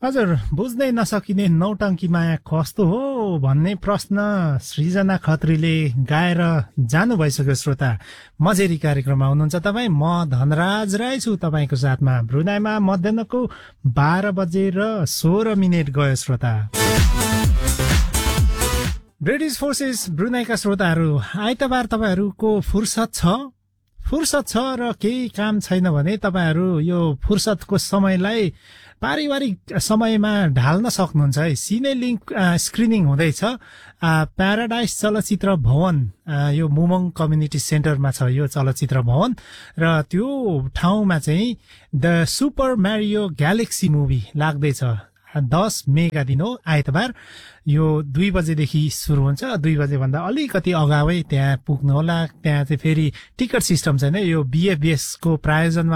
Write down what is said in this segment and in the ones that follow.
हजुर, बुझ्नै नसकिने नौटङ्की माया कस्तो हो भन्ने प्रश्न सृजना खत्रीले गाएर जानु भइसक्यो। श्रोता, मजेरी कार्यक्रममा हुनुहुन्छ तपाईँ। म धनराज राई छु तपाईँको साथमा। ब्रुनाईमा मध्याहको 12 बजेर 16 मिनेट गयो। श्रोता, ब्रिटिश फोर्सेस ब्रुनाईका श्रोताहरू, आइतबार तपाईँहरूको फुर्सद छ र केही काम छैन भने तपाईँहरू यो फुर्सदको समयलाई पारिवारिक समयमा ढाल्न सक्नुहुन्छ है। सिने लिङ्क स्क्रिनिङ हुँदैछ प्याराडाइस चलचित्र भवन, यो मुमङ कम्युनिटी सेन्टरमा छ यो चलचित्र भवन, र त्यो ठाउँमा चाहिँ द सुपर म्यारियो ग्यालेक्सी मुभी लाग्दैछ। 10 मेगा दिन हो, आइतबार। यो 2 बजेदेखि सुरु हुन्छ। 2 बजेभन्दा अलिकति अगावै त्यहाँ पुग्नु होला। त्यहाँ चाहिँ फेरि टिकट सिस्टम छैन, यो BFBS को प्रायोजनमा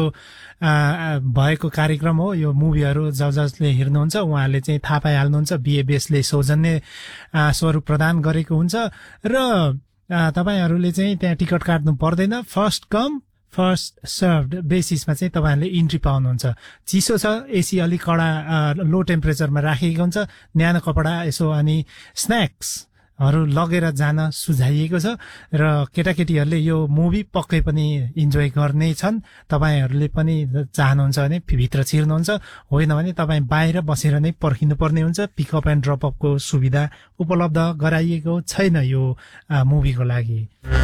भएको कार्यक्रम हो। यो मुभीहरू जसले हेर्नुहुन्छ उहाँहरूले चाहिँ थाहा पाइहाल्नुहुन्छ। BFBS ले सौजन्य स्वरूप प्रदान गरेको हुन्छ र तपाईँहरूले चाहिँ त्यहाँ टिकट काट्नु पर्दैन। फर्स्ट कम फर्स्ट सर्भड बेसिसमा चाहिँ तपाईँहरूले इन्ट्री पाउनुहुन्छ। चिसो छ, एसी अलिक कडा लो टेम्परेचरमा राखिएको हुन्छ। न्यानो कपडा यसो अनि स्न्याक्सहरू लगेर जान सुझाइएको छ र केटाकेटीहरूले यो मुभी पक्कै पनि इन्जोय गर्ने छन्। तपाईँहरूले पनि चाहनुहुन्छ भने भित्र छिर्नुहुन्छ, होइन भने तपाईँ बाहिर बसेर नै पर्खिनु पर्ने हुन्छ। पिकअप एन्ड ड्रपअपको सुविधा उपलब्ध गराइएको छैन यो मुभीको लागि।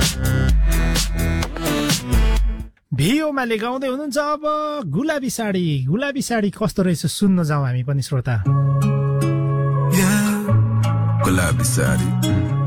भिओमाले गाउँदै हुनुहुन्छ अब गुलाबी साडी कस्तो रहेछ सुन्न जाउँ हामी पनि श्रोता। गुलाबी साडी